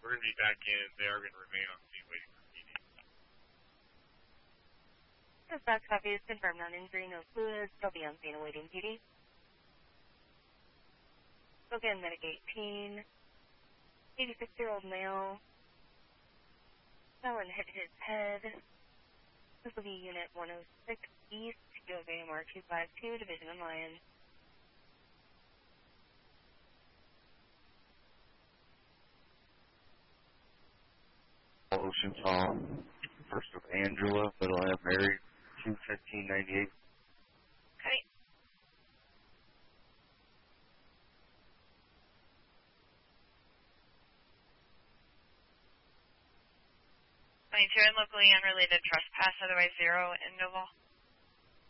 We're going to be back in. They are going to remain on scene waiting for PD. Dispatch copy is confirmed on injury, no fluids. They'll be on scene awaiting PD. Spokane Medic 18, 86-year-old male. Someone hit his head. This will be Unit 106 East, UFAMR 252, Division of Lions. Ocean Hall, first of Angela, middle of Mary, 21598. Okay. And locally unrelated trespass, otherwise 0 in Noble.